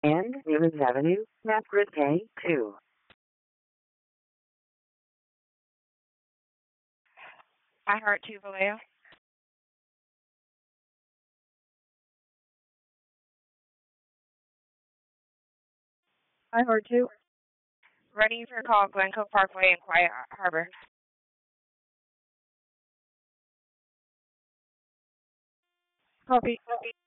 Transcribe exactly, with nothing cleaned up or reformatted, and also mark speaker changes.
Speaker 1: and Newlands Avenue, Napgrid K two.
Speaker 2: I heart two Vallejo.
Speaker 3: I heard two.
Speaker 2: Ready for call Glencoe Parkway and Quiet Harbor.
Speaker 3: Copy. Copy.